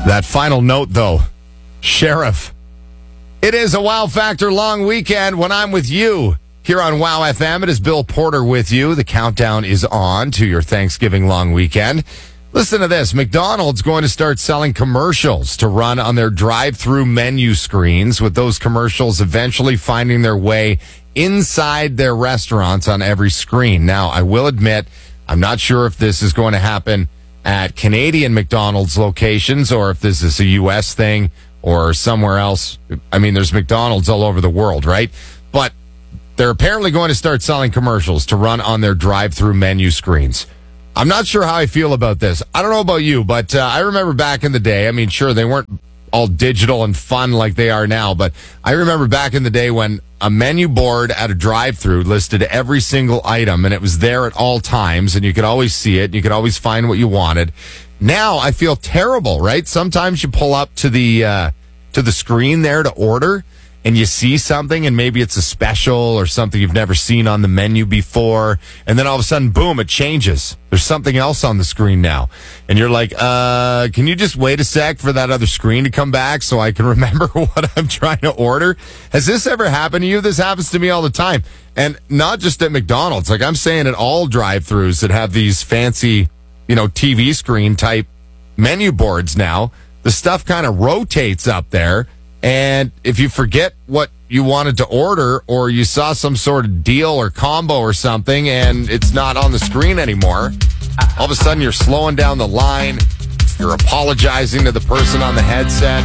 That final note, though, Sheriff. It is a Wow Factor long weekend when I'm with you here on Wow FM. It is Bill Porter with you. The countdown is on to your Thanksgiving long weekend. Listen to this. McDonald's going to start selling commercials to run on their drive-through menu screens, with those commercials eventually finding their way inside their restaurants on every screen. Now, I will admit, I'm not sure if this is going to happen at Canadian McDonald's locations or if this is a U.S. thing or somewhere else. I mean, there's McDonald's all over the world, right? But they're apparently going to start selling commercials to run on their drive-through menu screens. I'm not sure how I feel about this. I don't know about you, but I remember back in the day, I mean, sure, they weren't all digital and fun like they are now, but I remember back in the day when a menu board at a drive-through listed every single item, and it was there at all times, and you could always see it, and you could always find what you wanted. Now I feel terrible, right? Sometimes you pull up to the screen there to order, and you see something, and maybe it's a special or something you've never seen on the menu before, and then all of a sudden, boom, it changes. There's something else on the screen now. And you're like, can you just wait a sec for that other screen to come back so I can remember what I'm trying to order? Has this ever happened to you? This happens to me all the time. And not just at McDonald's. Like, I'm saying at all drive-thrus that have these fancy, TV screen type menu boards now. The stuff kind of rotates up there. And if you forget what you wanted to order, or you saw some sort of deal or combo or something and it's not on the screen anymore, all of a sudden you're slowing down the line. You're apologizing to the person on the headset.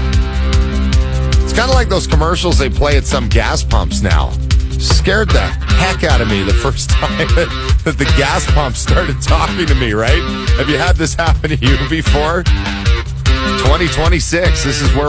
It's kind of like those commercials they play at some gas pumps now. Scared the heck out of me the first time that the gas pump started talking to me, right? Have you had this happen to you before? 2026, this is where